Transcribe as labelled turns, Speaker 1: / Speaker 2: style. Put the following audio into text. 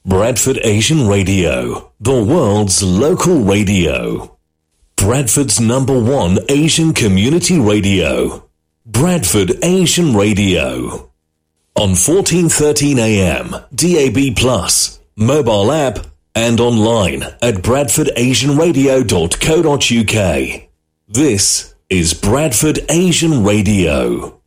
Speaker 1: Bradford Asian Radio, the world's local radio. Bradford's #1 Asian community radio. Bradford Asian Radio. On 1413 AM, DAB+, mobile app, and online at bradfordasianradio.co.uk. This is Bradford Asian Radio.